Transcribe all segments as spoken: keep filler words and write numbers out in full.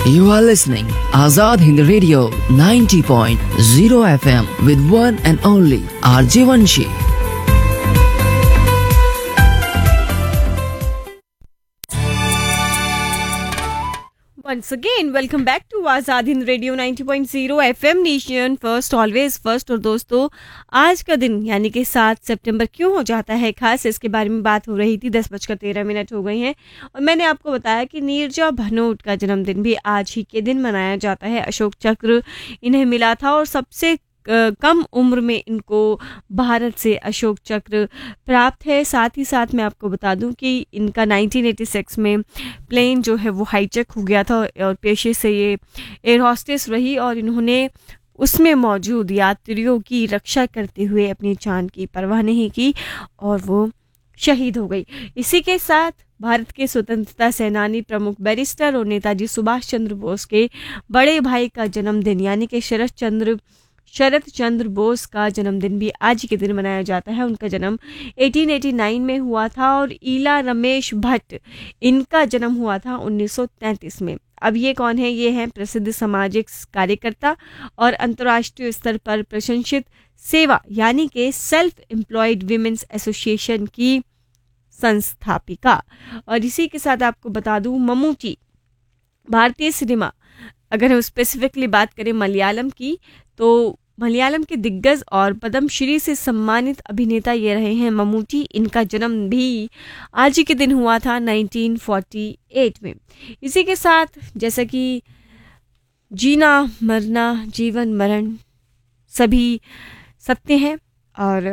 You are listening Azad Hind Radio ninety point zero F M with one and only R J Vanshi. Once again, welcome back to Azad Hind Radio ninety point zero F M nation first always first. और दोस्तों, आज का दिन यानी कि सात सितंबर क्यों हो जाता है खास, इसके बारे में बात हो रही थी। दस बजकर तेरह मिनट हो गई हैं और मैंने आपको बताया कि नीरजा भनोट का जन्मदिन भी आज ही के दिन मनाया जाता है। अशोक चक्र इन्हें मिला था और सबसे कम उम्र में इनको भारत से अशोक चक्र प्राप्त है। साथ ही साथ मैं आपको बता दूं कि इनका नाइनटीन एटी सिक्स में प्लेन जो है वो हाईजैक हो गया था और पेशे से ये एयर होस्टेस रही और इन्होंने उसमें मौजूद यात्रियों की रक्षा करते हुए अपनी जान की परवाह नहीं की और वो शहीद हो गई। इसी के साथ भारत के स्वतंत्रता सेनानी प्रमुख बैरिस्टर और नेताजी सुभाष चंद्र बोस के बड़े भाई का जन्मदिन यानी कि शरद चंद्र शरद चंद्र बोस का जन्मदिन भी आज के दिन मनाया जाता है। उनका जन्म अठारह सौ नवासी में हुआ था और ईला रमेश भट्ट इनका जन्म हुआ था उन्नीस सौ तैंतीस में। अब ये कौन है? ये हैं प्रसिद्ध सामाजिक कार्यकर्ता और अंतर्राष्ट्रीय स्तर पर प्रशंसित सेवा यानी कि सेल्फ एम्प्लॉयड विमेंस एसोसिएशन की संस्थापिका। और इसी के साथ आपको बता दूं, ममूटी भारतीय सिनेमा, अगर हम स्पेसिफिकली बात करें मलयालम की, तो मलयालम के दिग्गज और पद्मश्री से सम्मानित अभिनेता ये रहे हैं ममूटी। इनका जन्म भी आज ही के दिन हुआ था नाइनटीन फोर्टी एट में। इसी के साथ जैसा कि जीना मरना जीवन मरण सभी सत्य हैं और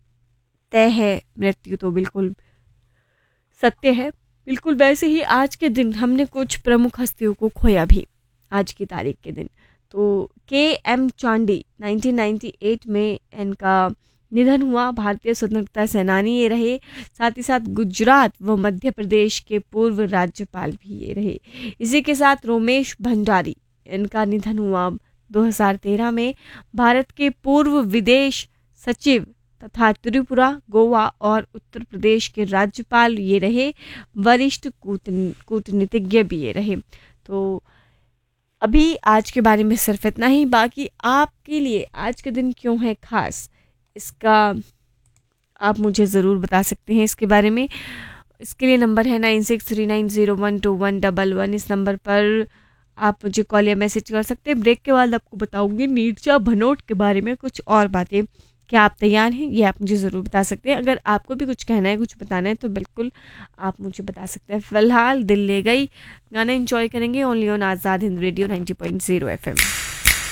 तय है, मृत्यु तो बिल्कुल सत्य है, बिल्कुल वैसे ही आज के दिन हमने कुछ प्रमुख हस्तियों को खोया भी आज की तारीख के दिन। तो के M Chandy nineteen ninety eight में इनका निधन हुआ। भारतीय स्वतंत्रता सेनानी ये रहे, साथ ही साथ गुजरात व मध्य प्रदेश के पूर्व राज्यपाल भी ये रहे। इसी के साथ रोमेश भंडारी, इनका निधन हुआ दो हज़ार तेरह में। भारत के पूर्व विदेश सचिव तथा त्रिपुरा, गोवा और उत्तर प्रदेश के राज्यपाल ये रहे। वरिष्ठ कूटनीतिज्ञ भी ये रहे। तो अभी आज के बारे में सिर्फ इतना ही। बाकी आपके लिए आज का दिन क्यों है खास, इसका आप मुझे ज़रूर बता सकते हैं इसके बारे में। इसके लिए नंबर है nine six three nine zero one two one double one. इस नंबर पर आप मुझे कॉल या मैसेज कर सकते हैं। ब्रेक के बाद आपको बताऊंगी नीरजा भनोट के बारे में कुछ और बातें। क्या आप तैयार हैं? ये आप मुझे ज़रूर बता सकते हैं। अगर आपको भी कुछ कहना है, कुछ बताना है, तो बिल्कुल आप मुझे बता सकते हैं। फिलहाल दिल ले गई गाना एंजॉय करेंगे only on Azad Hind radio ninety point zero FM.